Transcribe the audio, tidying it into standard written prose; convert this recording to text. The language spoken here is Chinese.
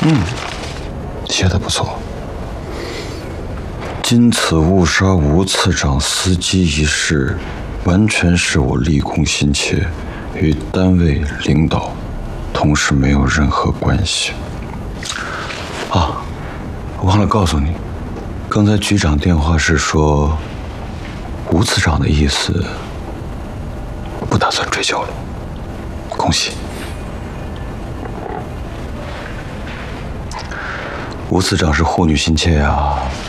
写的不错。今此误杀吴次长司机一事，完全是我立功心切，与单位领导同事没有任何关系。啊，忘了告诉你，刚才局长电话是说，吴次长的意思不打算追究了，恭喜。吴次长是护女心切呀，